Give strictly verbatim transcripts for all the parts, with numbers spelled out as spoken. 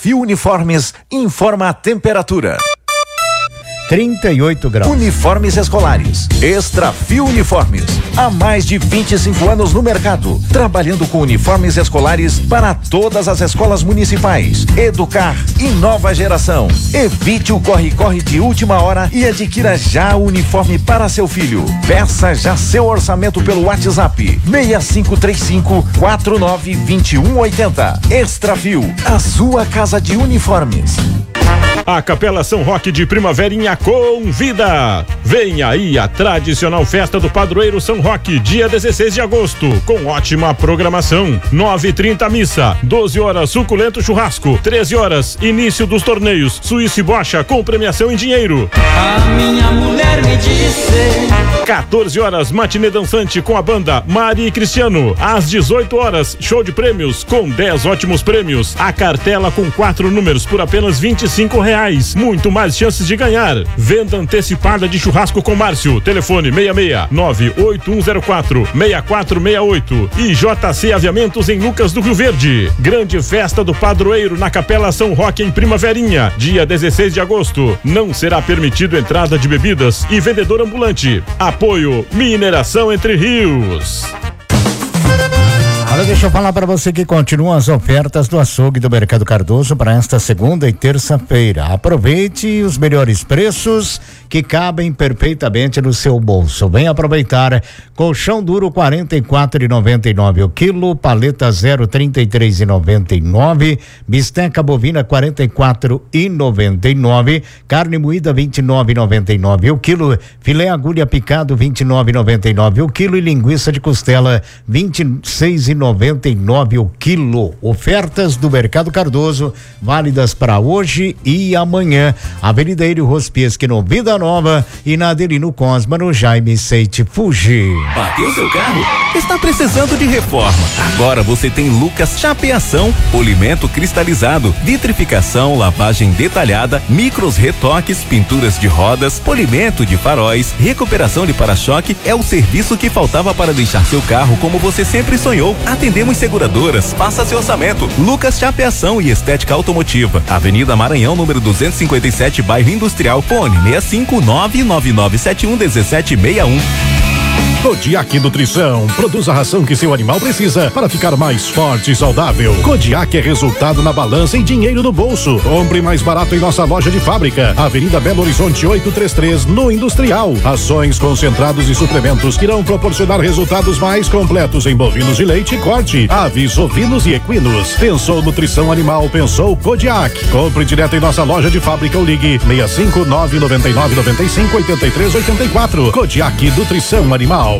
Fio Uniformes informa a temperatura. trinta e oito graus. Uniformes escolares. Extra Fio Uniformes. Há mais de vinte e cinco anos no mercado, trabalhando com uniformes escolares para todas as escolas municipais. Educar inova geração. Evite o corre-corre de última hora e adquira já o uniforme para seu filho. Peça já seu orçamento pelo WhatsApp seis cinco três cinco, quatro nove dois um oito zero. Extra Fio, a sua casa de uniformes. A Capela São Roque de Primaverinha convida! Vem aí a tradicional festa do padroeiro São Roque, dia dezesseis de agosto, com ótima programação. nove e trinta missa, doze horas suculento churrasco, treze horas início dos torneios Suíça e Bocha com premiação em dinheiro. A minha mulher me disse. quatorze horas matinê dançante com a banda Mari e Cristiano. Às dezoito horas show de prêmios com dez ótimos prêmios. A cartela com quatro números por apenas vinte e cinco reais. Muito mais chances de ganhar. Venda antecipada de churrasco com Márcio. Telefone seis seis nove oito um zero quatro seis quatro seis oito e J C Aviamentos em Lucas do Rio Verde. Grande festa do padroeiro na Capela São Roque em Primaverinha, dia dezesseis de agosto. Não será permitido entrada de bebidas e vendedor ambulante. Apoio Mineração Entre Rios. Olha, deixa eu falar para você que continuam as ofertas do açougue do Mercado Cardoso para esta segunda e terça-feira. Aproveite os melhores preços que cabem perfeitamente no seu bolso. Vem aproveitar. Colchão duro quarenta e quatro reais e noventa e nove o quilo, paleta zero trinta e três reais e noventa e nove, bisteca bovina quarenta e quatro reais e noventa e nove, carne moída vinte e nove reais e noventa e nove o quilo, filé agulha picado vinte e nove reais e noventa e nove o quilo e linguiça de costela vinte e seis reais e noventa e nove o quilo. Ofertas do Mercado Cardoso, válidas para hoje e amanhã. Avenida Hélio Rospiesquino, Vida Nova, e na Adelino Cosma, no Jaime Seite Fuji. Bateu seu carro? Está precisando de reforma? Agora você tem Lucas Chapeação, polimento cristalizado, vitrificação, lavagem detalhada, micros retoques, pinturas de rodas, polimento de faróis, recuperação de para-choque. É o serviço que faltava para deixar seu carro como você sempre sonhou. Atendemos seguradoras, faça seu orçamento. Lucas Chapeação e Estética Automotiva, Avenida Maranhão, número duzentos e cinquenta e sete, bairro Industrial, fone seis cinco nove nove nove sete um um sete seis um. Kodiak Nutrição produz a ração que seu animal precisa para ficar mais forte e saudável. Kodiak é resultado na balança e dinheiro no bolso. Compre mais barato em nossa loja de fábrica, Avenida Belo Horizonte oitocentos e trinta e três, no Industrial. Ações, concentrados e suplementos que irão proporcionar resultados mais completos em bovinos de leite e corte, aves, ovinos e equinos. Pensou nutrição animal, pensou Kodiak. Compre direto em nossa loja de fábrica ou ligue seis cinco nove nove nove nove cinco oito três oito quatro. Kodiak Nutrição Animal.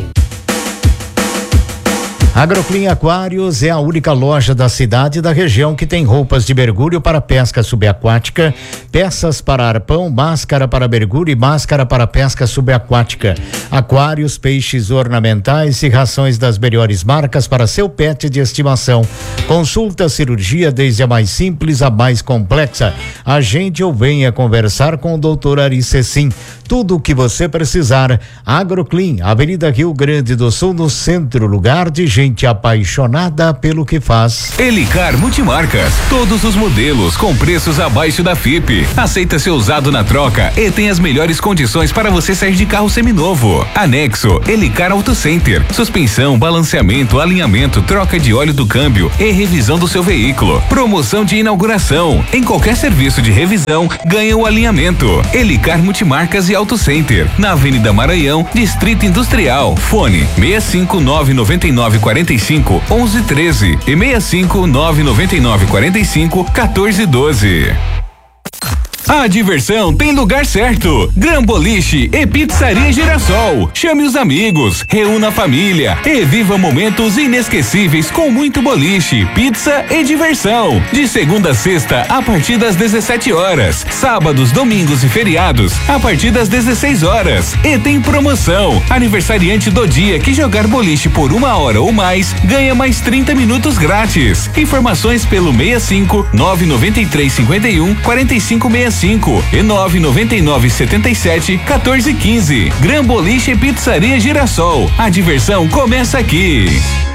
Agroclean Aquários é a única loja da cidade e da região que tem roupas de mergulho para pesca subaquática, peças para arpão, máscara para mergulho e máscara para pesca subaquática. Aquários, peixes ornamentais e rações das melhores marcas para seu pet de estimação. Consulta cirurgia desde a mais simples à mais complexa. Agende ou venha conversar com o doutor Ari Cecim. Tudo o que você precisar. Agroclean, Avenida Rio Grande do Sul, no centro, lugar de gente Gente apaixonada pelo que faz. Elicar Multimarcas, todos os modelos com preços abaixo da F I P. Aceita ser usado na troca e tem as melhores condições para você sair de carro seminovo. Anexo Elicar Auto Center, suspensão, balanceamento, alinhamento, troca de óleo do câmbio e revisão do seu veículo. Promoção de inauguração. Em qualquer serviço de revisão, ganha o alinhamento. Elicar Multimarcas e Auto Center, na Avenida Maranhão, Distrito Industrial. Fone seis cinco nove nove nove quarenta e cinco onze treze e seis cinco nove nove nove quarenta e cinco quatorze doze. A diversão tem lugar certo. Gran Boliche e Pizzaria Girassol. Chame os amigos, reúna a família e viva momentos inesquecíveis com muito boliche, pizza e diversão. De segunda a sexta, a partir das dezessete horas. Sábados, domingos e feriados, a partir das dezesseis horas. E tem promoção. Aniversariante do dia que jogar boliche por uma hora ou mais, ganha mais trinta minutos grátis. Informações pelo seis cinco nove nove três cinco um quatro cinco seis cinco e nove nove nove sete sete quatorze quinze. Gran Boliche e Pizzaria Girassol. A diversão começa aqui.